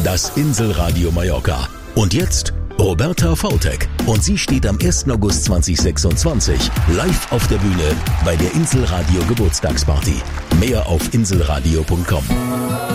das Inselradio Mallorca. Und jetzt Roberta Vautek. Und sie steht am 1. August 2026 live auf der Bühne bei der Inselradio Geburtstagsparty. Mehr auf inselradio.com.